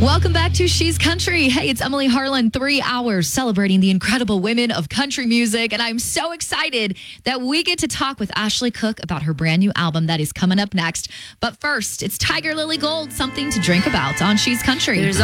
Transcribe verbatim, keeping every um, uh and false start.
Welcome back to She's Country. Hey, it's Emily Harlan, three hours celebrating the incredible women of country music. And I'm so excited that we get to talk with Ashley Cooke about her brand new album that is coming up next. But first, it's Tiger Lily Gold, Something to Drink About on She's Country. There's